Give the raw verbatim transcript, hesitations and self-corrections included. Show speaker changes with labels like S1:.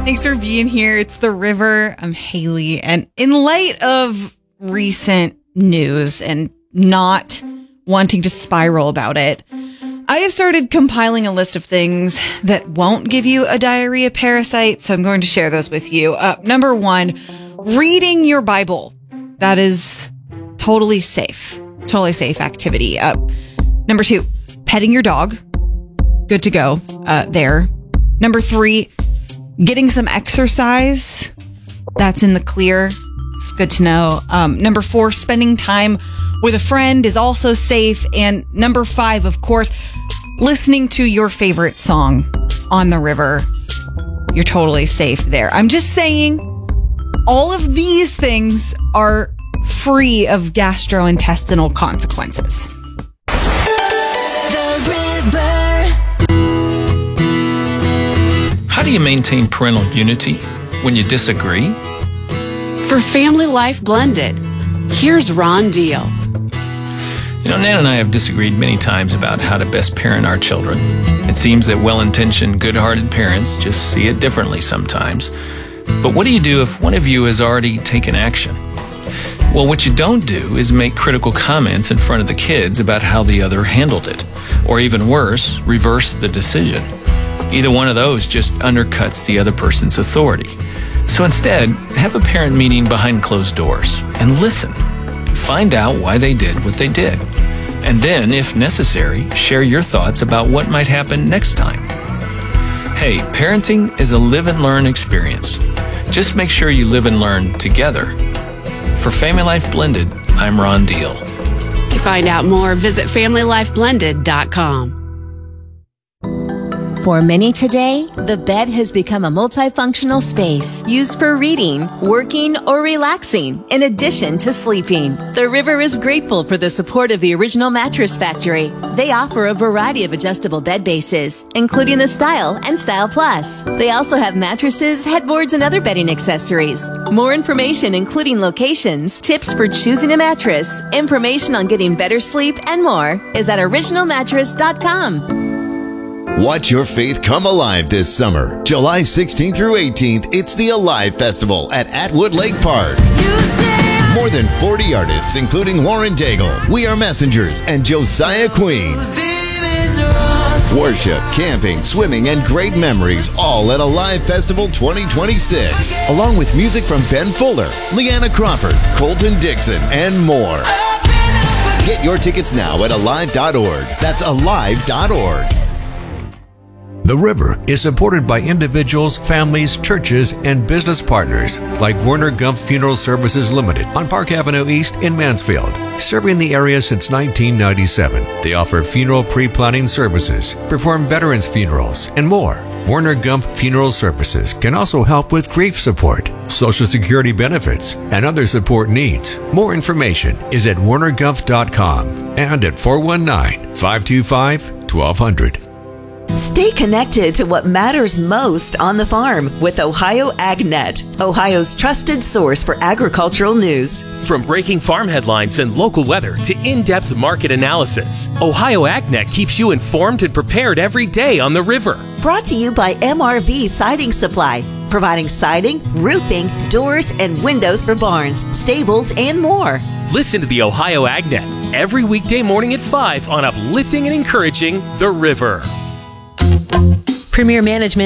S1: Thanks for being here. It's The River. I'm Haley. And in light of recent news and not wanting to spiral about it, I have started compiling a list of things that won't give you a diarrhea parasite. So I'm going to share those with you. Uh, number one, reading your Bible. That is totally safe. Totally safe activity. Uh, number two, petting your dog. Good to go uh, there. Number three, getting some exercise. That's in the clear. It's good to know. Um, number four, spending time with a friend is also safe. And number five, of course, listening to your favorite song on the river. You're totally safe there. I'm just saying, all of these things are free of gastrointestinal consequences.
S2: The River.
S3: How do you maintain parental unity when you disagree?
S4: For Family Life Blended, here's Ron Deal.
S3: You know, Nan and I have disagreed many times about how to best parent our children. It seems that well-intentioned, good-hearted parents just see it differently sometimes. But what do you do if one of you has already taken action? Well, what you don't do is make critical comments in front of the kids about how the other handled it. Or even worse, reverse the decision. Either one of those just undercuts the other person's authority. So instead, have a parent meeting behind closed doors and listen. Find out why they did what they did. And then, if necessary, share your thoughts about what might happen next time. Hey, parenting is a live and learn experience. Just make sure you live and learn together. For Family Life Blended, I'm Ron Deal.
S4: To find out more, visit family life blended dot com.
S5: For many today, the bed has become a multifunctional space used for reading, working, or relaxing, in addition to sleeping. The River is grateful for the support of the Original Mattress Factory. They offer a variety of adjustable bed bases, including the Style and Style Plus. They also have mattresses, headboards, and other bedding accessories. More information, including locations, tips for choosing a mattress, information on getting better sleep, and more, is at original mattress dot com.
S6: Watch your faith come alive this summer. July sixteenth through eighteenth, it's the Alive Festival at Atwood Lake Park. More than forty artists, including Lauren Daigle, We Are Messengers, and Josiah Queen. Worship, camping, swimming, and great memories, all at Alive Festival twenty twenty-six. Along with music from Ben Fuller, Leanna Crawford, Colton Dixon, and more. Get your tickets now at alive dot org. That's alive dot org.
S7: The River is supported by individuals, families, churches, and business partners like Werner Gump Funeral Services Limited on Park Avenue East in Mansfield. Serving the area since nineteen ninety-seven, they offer funeral pre-planning services, perform veterans funerals, and more. Werner Gump Funeral Services can also help with grief support, Social Security benefits, and other support needs. More information is at werner gump dot com and at four one nine, five two five, one two zero zero.
S5: Stay connected to what matters most on the farm with Ohio AgNet, Ohio's trusted source for agricultural news.
S8: From breaking farm headlines and local weather to in-depth market analysis, Ohio AgNet keeps you informed and prepared every day on the river.
S5: Brought to you by M R V Siding Supply, providing siding, roofing, doors, and windows for barns, stables, and more.
S8: Listen to the Ohio AgNet every weekday morning at five on uplifting and encouraging the river.
S2: Premier Management